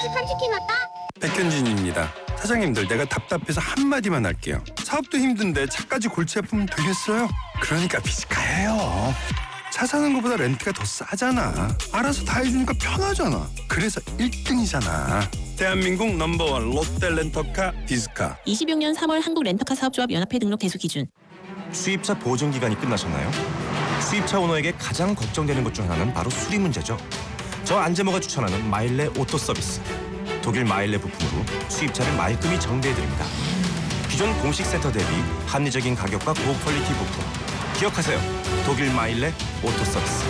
아스팔트 치킨 왔다. 백현진입니다. 사장님들, 내가 답답해서 한마디만 할게요. 사업도 힘든데 차까지 골치 아프면 되겠어요? 그러니까 비즈카예요. 차 사는 것보다 렌트가 더 싸잖아. 알아서 다 해주니까 편하잖아. 그래서 1등이잖아. 대한민국 넘버원 롯데 렌터카 비즈카. 26년 3월 한국 렌터카 사업조합 연합회 등록 대수 기준. 수입차 보증 기간이 끝나셨나요? 수입차 오너에게 가장 걱정되는 것 중 하나는 바로 수리 문제죠. 저 안재모가 추천하는 마일레 오토 서비스. 독일 마일레 부품으로 수입차를 말끔히 정비해드립니다. 기존 공식 센터 대비 합리적인 가격과 고퀄리티 부품. 기억하세요. 독일 마일레 오토 서비스.